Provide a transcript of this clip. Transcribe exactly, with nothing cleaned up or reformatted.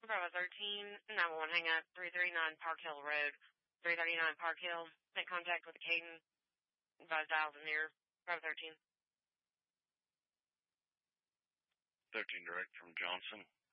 Bravo thirteen, nine one one hang up, three thirty-nine Park Hill Road, three thirty-nine Park Hill. Make contact with Caden. Advise dials in there. Bravo thirteen. thirteen direct from Johnson.